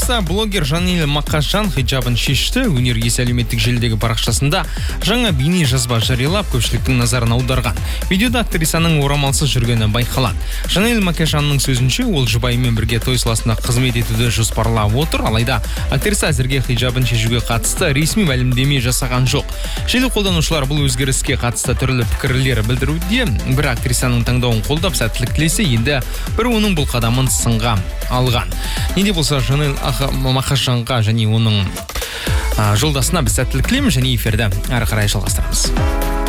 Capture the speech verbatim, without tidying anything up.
Жақсы, блогер Жанель Мақажан хиджабын шешті. Өнер иесі әлеуметтік желідегі парақшасында жаңа бейне жазба жариялап, көпшіліктің назарын аударған. Видеода актрисаның орамалсыз жүргені байқалады. Жанель Мақажанның сөзінше, ол жұбайымен бірге той саласында қызмет етуді жоспарлап отыр. Алайда актриса әзірге хиджабын шешуге қатысты ресми мәлімдеме жасаған жоқ. Желі қолданушылар бұл өзгеріске қатысты түрлі пікірлер білдіруде. Бір актрисаның таңдауын қолдап сәттілік тілесе, енді бір оның бұл қадамын сынға алған. Неде болса Жанель Мақажанға және оның жолдасына біз сәттілік тілейміз, және эфирді әрі қарай жалғастырамыз.